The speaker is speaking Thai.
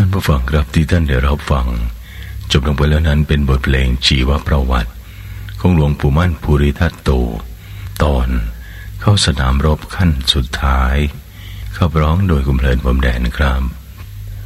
านผู้ฟังครับที่ท่านได้รับฟังจบลงไปแล้วนั้นเป็นบทเพลงชีวประวัติของหลวงปู่มั่นภูริทัตโตตอนเข้าสนามรบขั้นสุดท้ายขับร้องโดยคุณเพลินพรมแดนครับ